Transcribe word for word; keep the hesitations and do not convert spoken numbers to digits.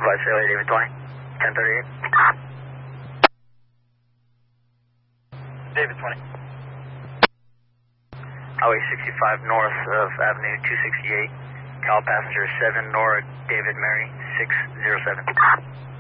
Vice Charlie, David twenty, ten thirty-eight. David twenty. Highway sixty-five north of Avenue two sixty-eight. Call passenger seven, Nora David Mary, six zero seven.